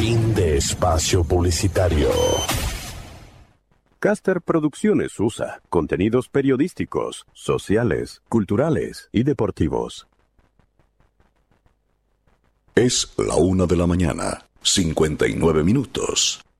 Fin de espacio publicitario. Caster Producciones USA. Contenidos periodísticos, sociales, culturales y deportivos. Es la 1 de la mañana, 59 minutos.